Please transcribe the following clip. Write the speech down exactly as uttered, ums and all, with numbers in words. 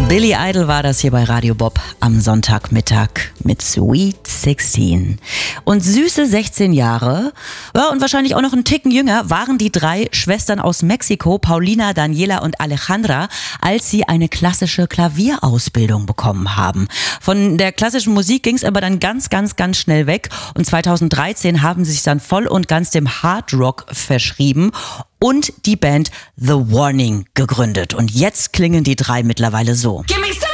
Billy Idol war das hier bei Radio Bob am Sonntagmittag mit Sweet sechzehn. Und süße sechzehn Jahre, ja, und wahrscheinlich auch noch einen Ticken jünger, waren die drei Schwestern aus Mexiko, Paulina, Daniela und Alejandra, als sie eine klassische Klavierausbildung bekommen haben. Von der klassischen Musik ging es aber dann ganz, ganz, ganz schnell weg. Und zweitausenddreizehn haben sie sich dann voll und ganz dem Hard Rock verschrieben und die Band The Warning gegründet. Und jetzt klingen die drei mittlerweile so.